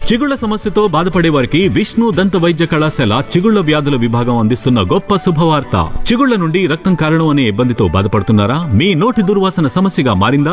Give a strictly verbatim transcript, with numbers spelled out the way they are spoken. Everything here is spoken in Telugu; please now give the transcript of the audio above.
చిగుళ్ల సమస్యతో బాధపడే వారికి విష్ణు దంత వైద్య కళాశాల చిగుళ్ల వ్యాధుల విభాగం అందిస్తున్న గొప్ప శుభవార్త. చిగుళ్ల నుండి రక్తం కారణం అనే ఇబ్బందితో బాధపడుతున్నారా? మీ నోటి దుర్వాసన సమస్యగా మారిందా?